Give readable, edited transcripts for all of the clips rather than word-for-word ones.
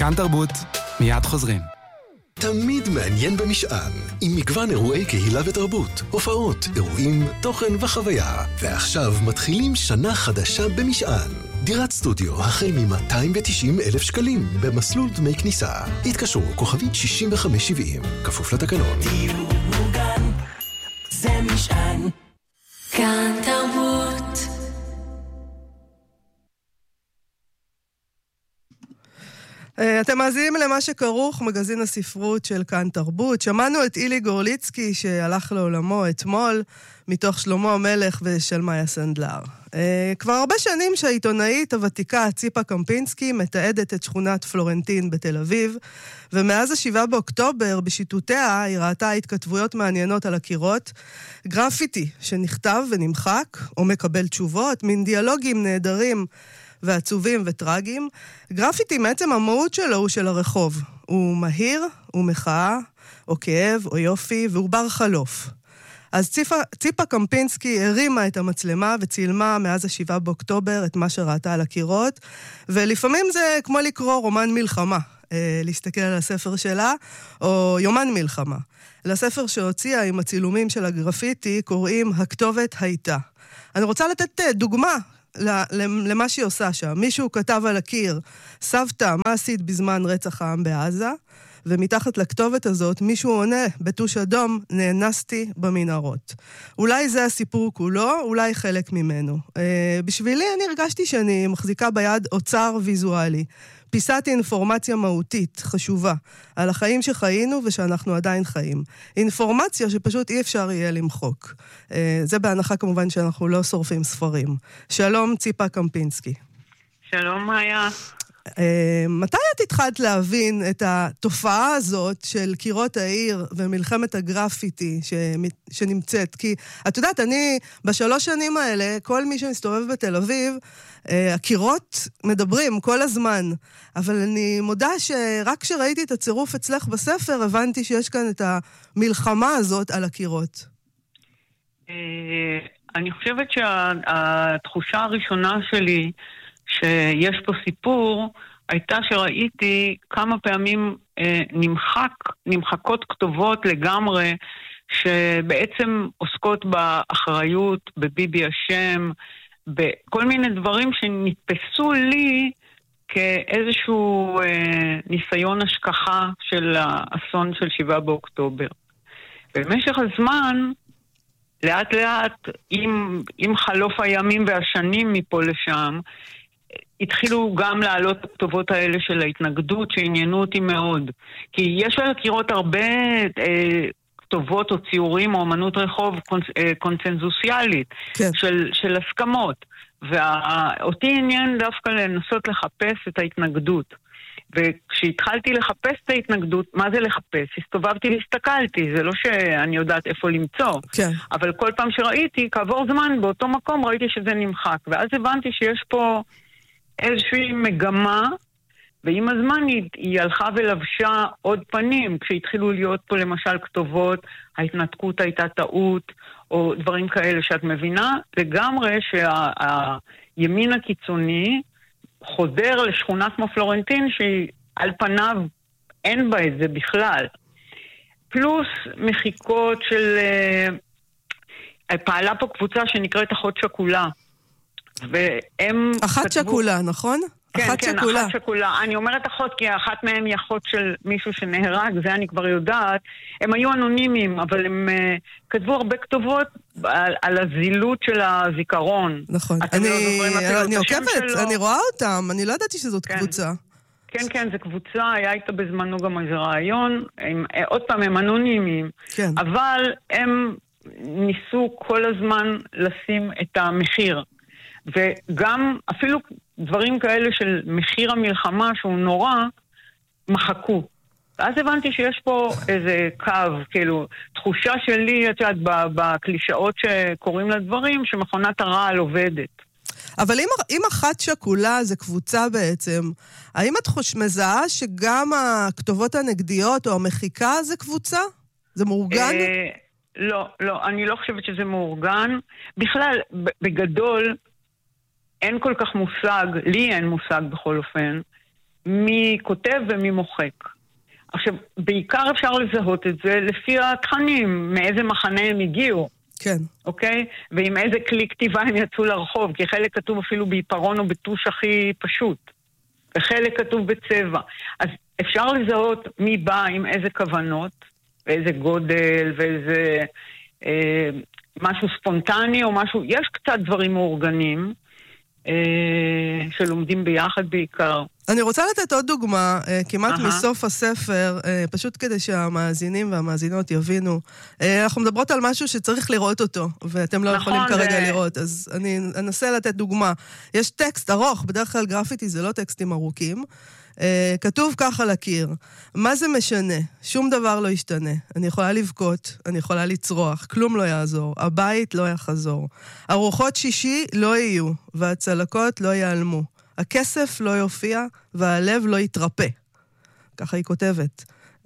כאן תרבות, מיד חוזרים. תמיד מעניין במשען, עם מגוון אירועי קהילה ותרבות, הופעות, אירועים, תוכן וחוויה. ועכשיו מתחילים שנה חדשה במשען. דירת סטודיו החל מ-290,000 שקלים במסלול דמי כניסה. התקשרו כוכבית 6570, כפוף לתקנון. דיור מוגן, זה משען. כאן תרבות. אתם מאזינים למה שכרוך, מגזין הספרות של כאן תרבות. שמענו את אילי גורליצקי שהלך לעולמו אתמול, מתוך שלמה המלך ושלמיה סנדלר. כבר הרבה שנים שהעיתונאית הוותיקה ציפה קמפינסקי מתעדת את שכונת פלורנטין בתל אביב, ומאז ה7 באוקטובר בשיטותיה היא ראתה התכתבויות מעניינות על הקירות, גרפיטי שנכתב ונמחק או מקבל תשובות, מין דיאלוגים נהדרים ועצובים וטרגיים. גרפיטי מעצם המהות שלו הוא של הרחוב. הוא מהיר, הוא מחאה, או כאב, או יופי, והוא בר חלוף. אז ציפה קמפינסקי הרימה את המצלמה וצילמה מאז ה7 באוקטובר את מה שראתה על הקירות, ולפעמים זה כמו לקרוא רומן מלחמה, להסתכל על הספר שלה, או יומן מלחמה. לספר שהוציאה עם הצילומים של הגרפיטי קוראים הכתובת הייתה. אני רוצה לתת דוגמה למה שהיא עושה שם. מישהו כתב על הקיר, סבתא, מה עשית בזמן רצח העם בעזה? ומתחת לכתובת הזאת מישהו עונה בטוש אדום, נאנסתי במנהרות. אולי זה הסיפור כולו, אולי חלק ממנו. בשבילי אני הרגשתי שאני מחזיקה ביד אוצר ויזואלי, פיסת אינפורמציה מהותית, חשובה, על החיים שחיינו ושאנחנו עדיין חיים. אינפורמציה שפשוט אי אפשר יהיה למחוק. זה בהנחה כמובן שאנחנו לא שורפים ספרים. שלום ציפה קמפינסקי. שלום מאיה. מתי את התחלת להבין את התופעה הזאת של קירות העיר ומלחמת הגרפיטי שנמצאת? כי את יודעת, אני בשלוש שנים האלה, כל מי שמסתובב בתל אביב, הקירות מדברים כל הזמן, אבל אני מודה שרק כשראיתי את הצירוף אצלך בספר, הבנתי שיש כאן את המלחמה הזאת על הקירות. אני חושבת שהתחושה הראשונה שלי שיש פה סיפור, הייתה שראיתי כמה פעמים נמחקות כתובות לגמרי, שבעצם עוסקות באחריות, בביבי השם, בכל מיני דברים שנתפסו לי כאיזשהו ניסיון השכחה של האסון של 7 באוקטובר. במשך הזמן, לאט לאט, עם חלוף הימים והשנים מפה לשם, התחילו גם לעלות הכתובות האלה של ההתנגדות שעניינו אותי מאוד. כי יש להכירות הרבה כתובות או ציורים או אמנות רחוב קונצנזוסיאלית, כן. של הסכמות. ואותי עניין דווקא לנסות לחפש את ההתנגדות. וכשהתחלתי לחפש את ההתנגדות, מה זה לחפש? הסתובבתי והסתכלתי, זה לא שאני יודעת איפה למצוא. כן. אבל כל פעם שראיתי, כעבור זמן באותו מקום ראיתי שזה נמחק. ואז הבנתי שיש פה איזושהי מגמה, ועם הזמן היא הלכה ולבשה עוד פנים, כשהתחילו להיות פה למשל כתובות, ההתנתקות הייתה טעות, או דברים כאלה שאת מבינה, לגמרי שהימין הקיצוני חודר לשכונה כמו פלורנטין, שהיא על פניו אין בה את זה בכלל. פלוס מחיקות של פעלה פה קבוצה שנקראת אחות שקולה, והם אחת שקולה, נכון? כן, כן, אחת שקולה. אני אומרת אחות כי אחת מהם היא אחות של מישהו שנהרג, זה אני כבר יודעת. הם היו אנונימיים, אבל הם כתבו הרבה כתובות על הזילות של הזיכרון. נכון. אני עוקבת, אני רואה אותם, אני לא ידעתי שזאת קבוצה. כן, כן, זו קבוצה, היה איתה בזמנו גם איזה רעיון, עוד פעם הם אנונימיים, אבל הם ניסו כל הזמן לשים את המחיר. וגם אפילו דברים כאלה של מחיר המלחמה שהוא נורא, מחקו. ואז הבנתי שיש פה איזה קו, כאילו, תחושה שלי, את יודעת, בקלישאות שקוראים לדברים, שמכונת הרעל עובדת. אבל אם אחת שקולה זה קבוצה בעצם, האם את מזהה שגם הכתובות הנגדיות או המחיקה זה קבוצה? זה מאורגן? לא, לא, אני לא חושבת שזה מאורגן. בכלל, בגדול, אין כל כך מושג, לי אין מושג בכל אופן, מי כותב ומי מוחק. עכשיו, בעיקר אפשר לזהות את זה לפי התכנים, מאיזה מחנה הם הגיעו. כן. אוקיי? ועם איזה כלי כתיבה הם יצאו לרחוב, כי חלק כתוב אפילו בעיפרון או בטוש הכי פשוט. וחלק כתוב בצבע. אז אפשר לזהות מי בא עם איזה כוונות, ואיזה גודל, ואיזה משהו ספונטני או משהו. יש קצת דברים מאורגנים, שלומדים ביחד בעיקר. אני רוצה לתת עוד דוגמה, כמעט מסוף הספר, פשוט כדי שהמאזינים והמאזינות יבינו. אנחנו מדברות על משהו שצריך לראות אותו, ואתם לא יכולים כרגע לראות, אז אני אנסה לתת דוגמה. יש טקסט ארוך, בדרך כלל גרפיטי זה לא טקסטים ארוכים, כתוב כך על הקיר, מה זה משנה? שום דבר לא ישתנה. אני יכולה לבכות, אני יכולה לצרוח, כלום לא יעזור, הבית לא יחזור. ארוחות שישי לא יהיו, והצלקות לא ייעלמו. הכסף לא יופיע, והלב לא יתרפא. ככה היא כותבת.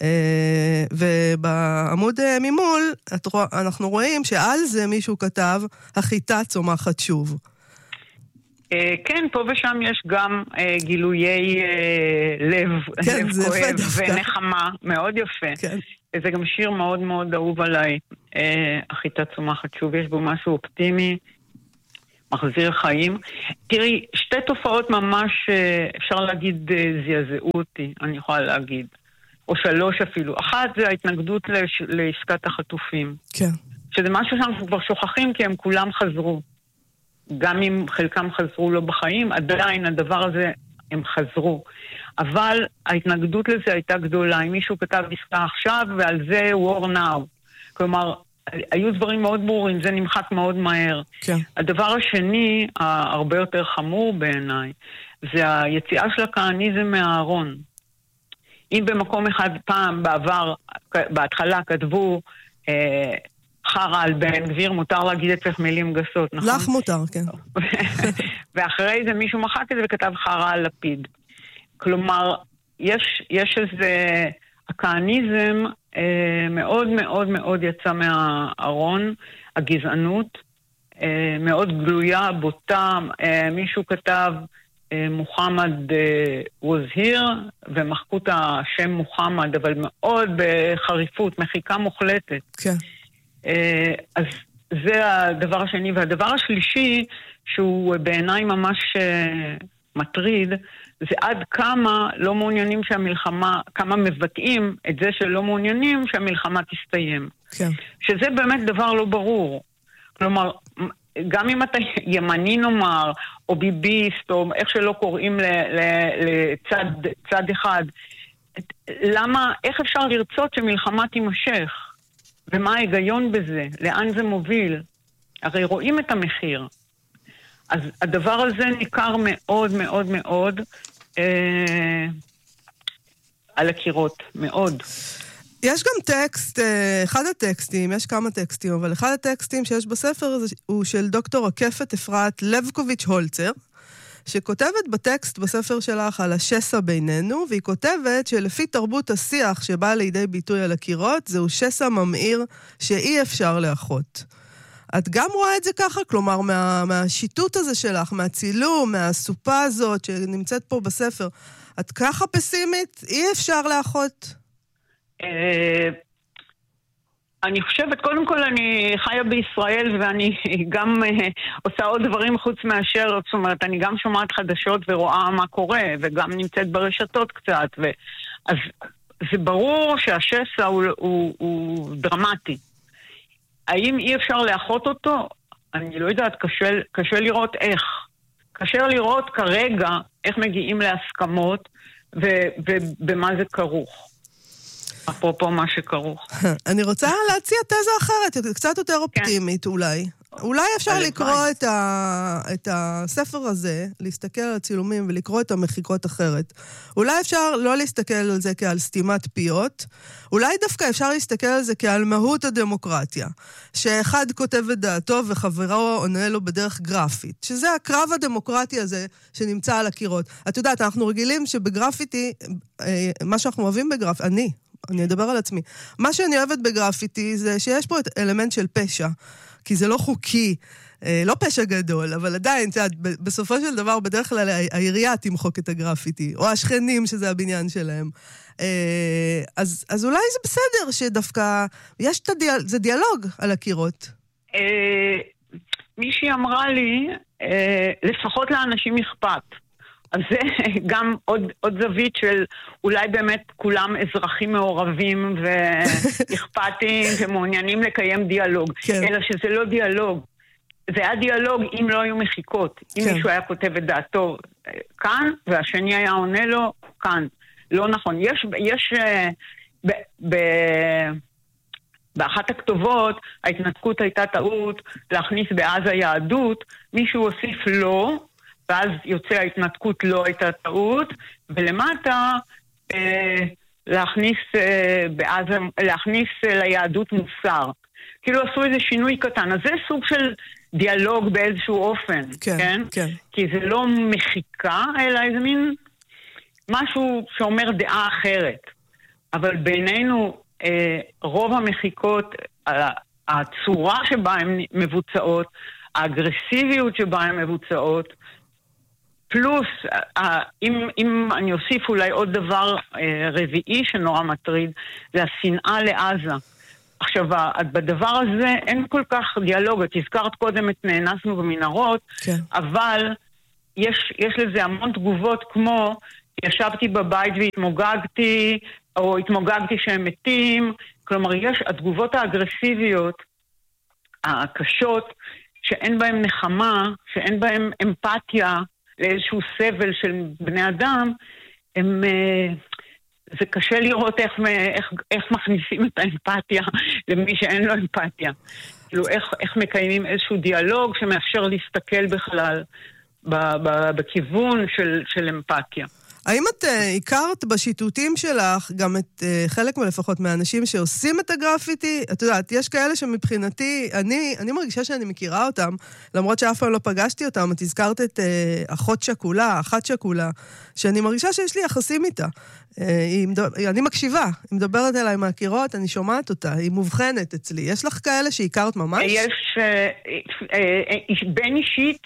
ובעמוד ממול, אנחנו רואים שעל זה מישהו כתב, החיטה צומחת שוב. כן, פה ושם יש גם גילויי לב, כן, לב כואב ונחמה, מאוד יפה. כן. זה גם שיר מאוד מאוד אהוב עליי, החיטה צומחת שוב, יש בו משהו אופטימי, מחזיר חיים. תראי, שתי תופעות ממש, אפשר להגיד, זעזעו אותי, אני יכולה להגיד, או שלוש אפילו. אחת זה ההתנגדות לעסקת החטופים. כן. שזה משהו שאנחנו כבר שוכחים, כי הם כולם חזרו. גם אם חלקם חזרו לא בחיים, עדיין הדבר הזה, הם חזרו. אבל ההתנגדות לזה הייתה גדולה. אם מישהו כתב עסקה עכשיו, ועל זה war now. כלומר, היו דברים מאוד ברורים, זה נמחק מאוד מהר. כן. הדבר השני, הרבה יותר חמור בעיניי, זה היציאה של הכהניזם מהארון. אם במקום אחד פעם בעבר, בהתחלה כתבו חרה על בן גביר, מותר להגיד את כך מילים גסות, נכון? לך מותר, כן. ואחרי זה מישהו מחק את זה וכתב חרה על לפיד. כלומר, יש איזה, הכהניזם מאוד מאוד מאוד יצא מהארון, הגזענות, מאוד גלויה, בוטה, מישהו כתב מוחמד was here, ומחקו את השם מוחמד, אבל מאוד בחריפות, מחיקה מוחלטת. כן. אז זה הדבר השני, והדבר השלישי, שהוא בעיניי ממש מטריד, זה עד כמה לא מעוניינים שהמלחמה, כמה מבטאים את זה שלא מעוניינים שהמלחמה תסתיים. כן. שזה באמת דבר לא ברור. כלומר, גם אם אתה ימני נאמר, או ביביסט, או איך שלא קוראים לצד אחד, למה, איך אפשר לרצות שמלחמה תימשך? ומה ההיגיון בזה? לאן זה מוביל? הרי רואים את המחיר. אז הדבר הזה ניכר מאוד מאוד מאוד על הקירות, מאוד. יש גם טקסט, אחד הטקסטים, יש כמה טקסטים, אבל אחד הטקסטים שיש בספר הוא של דוקטור רקפת אפרת לבקוביץ' הולצר, שכותבת בטקסט בספר שלך על השסע בינינו, והיא כותבת שלפי תרבות השיח שבא לידי ביטוי על הקירות, זהו שסע ממאיר שאי אפשר לאחות. את גם רואה את זה ככה? כלומר, מהשיטוט הזה שלך, מהצילום, מהסופה הזאת שנמצאת פה בספר, את ככה פסימית? אי אפשר לאחות? אני חושבת, קודם כל אני חיה בישראל ואני גם עושה עוד דברים חוץ מאשר, זאת אומרת, אני גם שומעת חדשות ורואה מה קורה, וגם נמצאת ברשתות קצת, אז זה ברור שהשסע הוא דרמטי. האם אי אפשר לאחות אותו? אני לא יודעת, קשה לראות איך. קשה לראות כרגע איך מגיעים להסכמות ובמה זה כרוך. אפרופו מה שכרוך. אני רוצה להציע תזה אחרת, קצת יותר אופטימית אולי. אולי אפשר לקרוא את הספר הזה, להסתכל על הצילומים ולקרוא את המחיקות אחרת. אולי אפשר לא להסתכל על זה כעל סתימת פיות, אולי דווקא אפשר להסתכל על זה כעל מהות הדמוקרטיה, שאחד כותב את דעתו וחברו עונה לו בדרך גרפית, שזה הקרב הדמוקרטי הזה שנמצא על הקירות. את יודעת, אנחנו רגילים שבגרפיטי, מה שאנחנו אוהבים בגרפיטי, אני אדבר על עצמי, מה שאני אוהבת בגרפיטי זה שיש פה את אלמנט של פשע, כי זה לא חוקי, לא פשע גדול, אבל עדיין, בסופו של דבר, בדרך כלל העירייה תמחוק את הגרפיטי, או השכנים שזה הבניין שלהם. אז אולי זה בסדר שדווקא, זה דיאלוג על הקירות. מישהי אמרה לי, לפחות לאנשים אכפת. אז זה גם עוד זווית של אולי באמת כולם אזרחים מעורבים ואכפתיים ומעוניינים לקיים דיאלוג. כן. אלא שזה לא דיאלוג. זה היה דיאלוג אם לא היו מחיקות. אם כן. מישהו היה כותב את דעתו כאן, והשני היה עונה לו כאן. לא נכון. יש באחת הכתובות, ההתנתקות הייתה טעות להכניס בעזה יהדות, מישהו הוסיף לא, ואז יוצא ההתנתקות לא הייתה טעות, ולמטה להכניס ליהדות מוסר. כאילו עשו איזה שינוי קטן. אז זה סוג של דיאלוג באיזשהו אופן, כן? כן, כן. כי זה לא מחיקה, אלא איזה מין משהו שאומר דעה אחרת. אבל בינינו, רוב המחיקות, הצורה שבה הן מבוצעות, האגרסיביות שבה הן מבוצעות, פלוס, אם אני אוסיף אולי עוד דבר רביעי שנורא מטריד, זה השנאה לעזה. עכשיו, בדבר הזה אין כל כך דיאלוג. את הזכרת קודם את נאנסנו במנהרות, כן. אבל יש לזה המון תגובות כמו, ישבתי בבית והתמוגגתי, או התמוגגתי שהם מתים. כלומר, יש התגובות האגרסיביות, הקשות, שאין בהם נחמה, שאין בהם אמפתיה, לאיזשהו סבל של בני אדם, זה קשה לראות איך מכניסים את האמפתיה למי שאין לו אמפתיה. כאילו, איך מקיימים איזשהו דיאלוג שמאפשר להסתכל בכלל בכיוון של אמפתיה. האם את הכרת בשיטוטים שלך גם את חלק מלפחות מהאנשים שעושים את הגרפיטי? את יודעת, יש כאלה שמבחינתי, אני מרגישה שאני מכירה אותם, למרות שאף פעם לא פגשתי אותם. את הזכרת את אחת שכולה, שאני מרגישה שיש לי יחסים איתה. אני מקשיבה, היא מדברת אליי מהקירות, אני שומעת אותה, היא מובחנת אצלי. יש לך כאלה שהכרת ממש? יש בין אישית,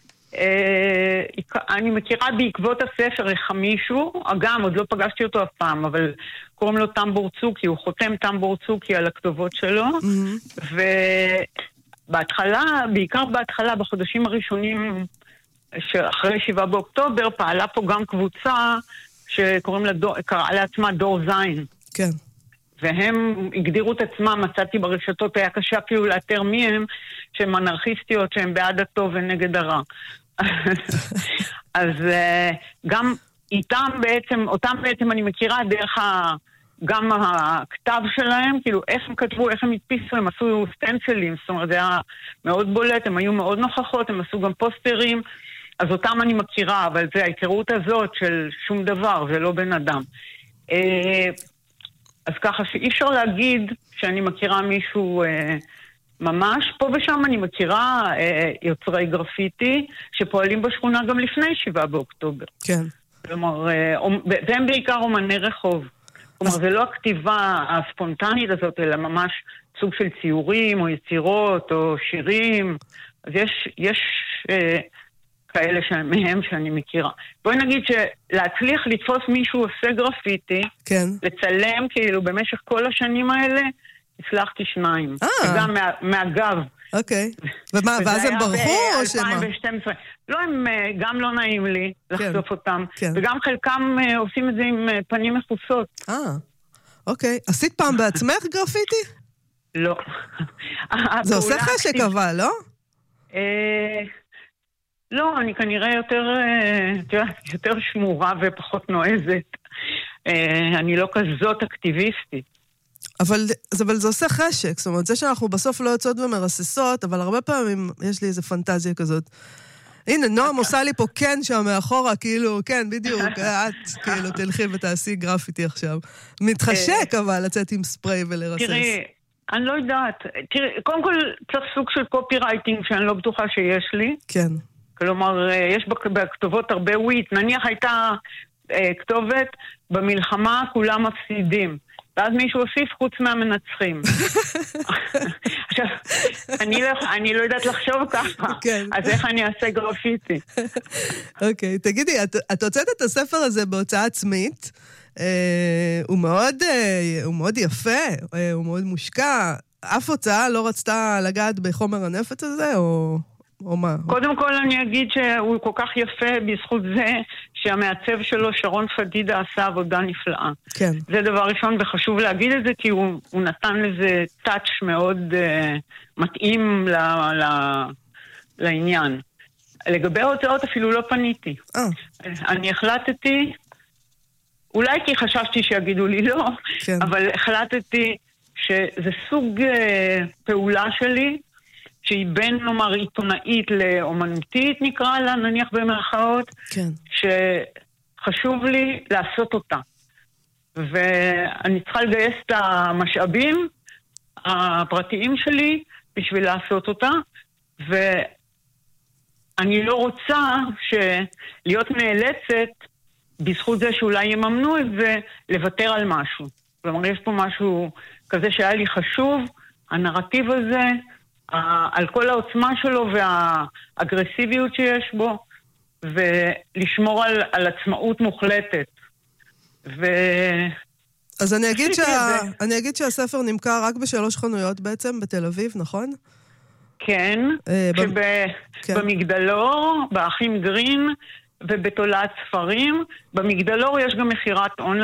אני מכירה בעקבות הספר איך מישהו, גם עוד לא פגשתי אותו אף פעם, אבל קוראים לו טמבור צוקי, הוא חותם טמבור צוקי על הכתובות שלו, ובהתחלה, בעיקר בהתחלה, בחודשים הראשונים שאחרי 7 באוקטובר, פעלה פה גם קבוצה שקוראים קראה לעצמה דור זין. כן. והם הגדירו את עצמם, מצאתי ברשתות, היה קשה אפילו לאתר מי הם, שהם אנרכיסטיות, שהם בעד הטוב ונגד הרע. אז גם אותם בעצם אני מכירה דרך גם הכתב שלהם, כאילו איך הם כתבו, איך הם הדפיסו, הם עשו סטנצלים, זאת אומרת זה היה מאוד בולט, הם היו מאוד נוכחות, הם עשו גם פוסטרים, אז אותם אני מכירה, אבל זה ההיכרות הזאת של שום דבר, זה לא בן אדם. אז ככה שאי אפשר להגיד שאני מכירה מישהו ממש. פה ושם אני מכירה יוצרי גרפיטי שפועלים בשכונה גם לפני 7 באוקטובר. כן. כלומר, והם בעיקר אומני רחוב. כלומר, זה לא הכתיבה הספונטנית הזאת, אלא ממש סוג של ציורים או יצירות או שירים. אז יש כאלה מהם שאני מכירה. בואי נגיד שלהצליח לתפוס מישהו עושה גרפיטי, כן. לצלם כאילו במשך כל השנים האלה, הצלחתי 2. גם מהגב. אוקיי. ומה, ואז הם ברחו או שמה? 2012. לא, הם גם לא נעים לי לחשוף אותם. וגם חלקם עושים את זה עם פנים מחוסות. אוקיי. עשית פעם בעצמך גרפיטי? לא. זה עושה חשק אבל, לא? לא, אני כנראה יותר שמורה ופחות נועזת. אני לא כזאת אקטיביסטית. אבל זה עושה חשק, זאת אומרת, זה שאנחנו בסוף לא יוצאות ומרססות, אבל הרבה פעמים יש לי איזו פנטזיה כזאת. הנה, נועם עושה לי פה כן שם מאחורה, כאילו, כן, בדיוק, את כאילו תלכי ותעשי גרפיטי עכשיו. מתחשק אבל לצאת עם ספרי ולרסס. תראי, אני לא יודעת. תראי, קודם כל צריך סוג של קופי רייטינג שאני לא בטוחה שיש לי. כן. כלומר, יש בכתובות הרבה וויט. נניח הייתה כתובת, במלחמה כולם מפסידים. ואז מישהו הוסיף חוץ מהמנצחים. עכשיו, אני לא יודעת לחשוב ככה, כן. אז איך אני אעשה גרפיטי? אוקיי, תגידי, את הוצאת את הספר הזה בהוצאה עצמית, הוא מאוד יפה, הוא מאוד מושקע, אף הוצאה לא רצתה לגעת בחומר הנפץ הזה, או מה? קודם כל אני אגיד שהוא כל כך יפה בזכות זה שהמעצב שלו, שרון פדידה, עשה עבודה נפלאה. כן. זה דבר ראשון, וחשוב להגיד את זה, כי הוא נתן לזה טאץ' מאוד מתאים לעניין. לגבי ההוצאות אפילו לא פניתי. אני החלטתי, אולי כי חששתי שיגידו לי לא, כן. אבל החלטתי שזה סוג פעולה שלי, שהיא בין, נאמר, עיתונאית לאומנותית, נקרא לה, נניח במרכאות, כן. שחשוב לי לעשות אותה. ואני צריכה לגייס את המשאבים הפרטיים שלי בשביל לעשות אותה, ואני לא רוצה להיות נאלצת, בזכות זה שאולי יממנו את זה, לוותר על משהו. כלומר, יש פה משהו כזה שהיה לי חשוב, הנרטיב הזה, על כל העוצמה שלו והאגרסיביות שיש בו, ולשמור על עצמאות מוחלטת. אז אני אגיד שהספר נמכר רק ב3 חנויות בעצם, בתל אביב, נכון? כן, במגדלור, באחים גרין ובתולעת ספרים. במגדלור יש גם מחירת אונליין.